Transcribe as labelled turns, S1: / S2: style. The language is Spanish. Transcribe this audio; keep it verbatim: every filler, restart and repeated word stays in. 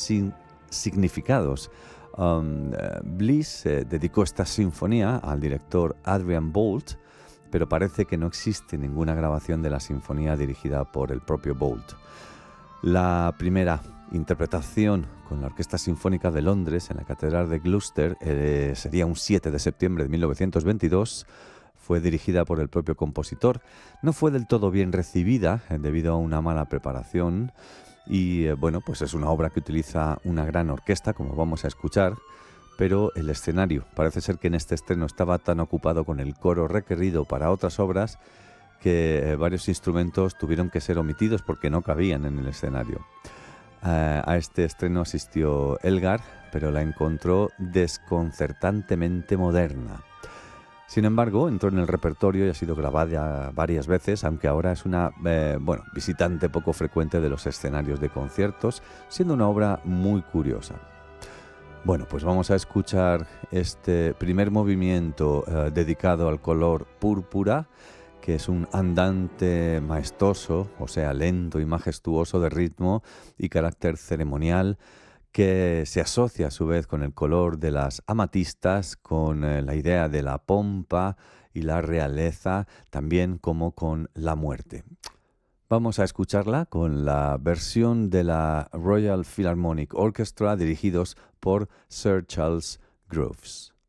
S1: sin significados. Um, Bliss eh, dedicó esta sinfonía al director Adrian Boult, pero parece que no existe ninguna grabación de la sinfonía dirigida por el propio Boult. La primera interpretación con la Orquesta Sinfónica de Londres en la Catedral de Gloucester eh, sería un siete de septiembre de mil novecientos veintidós. Fue dirigida por el propio compositor. No fue del todo bien recibida eh, debido a una mala preparación y eh, bueno, pues es una obra que utiliza una gran orquesta, como vamos a escuchar, pero el escenario parece ser que en este estreno estaba tan ocupado con el coro requerido para otras obras que eh, varios instrumentos tuvieron que ser omitidos porque no cabían en el escenario. Uh, a este estreno asistió Elgar, pero la encontró desconcertantemente moderna. Sin embargo, entró en el repertorio y ha sido grabada varias veces, aunque ahora es una eh, bueno, visitante poco frecuente de los escenarios de conciertos, siendo una obra muy curiosa. Bueno, pues vamos a escuchar este primer movimiento eh, dedicado al color púrpura, que es un andante maestoso, o sea, lento y majestuoso de ritmo y carácter ceremonial, que se asocia a su vez con el color de las amatistas, con eh, la idea de la pompa y la realeza, también como con la muerte. Vamos a escucharla con la versión de la Royal Philharmonic Orchestra, dirigidos por Sir Charles Groves.